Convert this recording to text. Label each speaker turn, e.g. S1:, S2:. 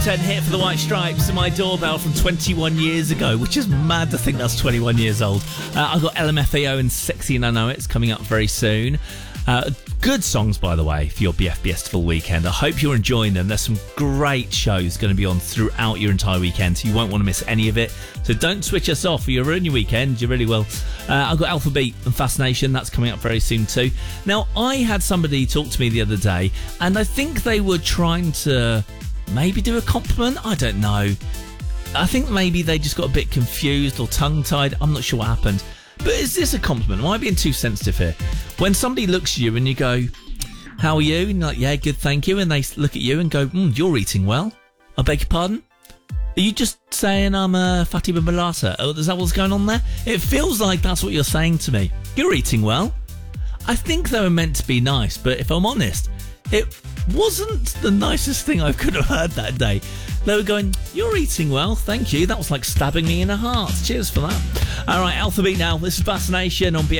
S1: 10 hit for the White Stripes and My Doorbell from 21 years ago, which is mad to think that's 21 years old. I've got LMFAO and Sexy and I Know It's coming up very soon. Good songs, by the way, for your BFBS full weekend. I hope you're enjoying them. There's some great shows going to be on throughout your entire weekend, so you won't want to miss any of it. So don't switch us off, or you'll ruin your weekend. You really will. I've got Alphabeat and Fascination. That's coming up very soon too. Now, I had somebody talk to me the other day, and I think they were trying to maybe do a compliment. I don't know. I think maybe they just got a bit confused or tongue-tied. I'm not sure what happened. But is this a compliment? Am I being too sensitive here? When somebody looks at you and you go, how are you? And you're like, yeah, good, thank you. And they look at you and go, you're eating well. I beg your pardon? Are you just saying I'm a fatty babalata? Oh, is that what's going on there? It feels like that's what you're saying to me. You're eating well. I think they were meant to be nice, but if I'm honest, it wasn't the nicest thing I could have heard that day. They were going, you're eating well, thank you. That was like stabbing me in the heart. Cheers for that. All right, Alphabeat now. This is Fascination on BFM.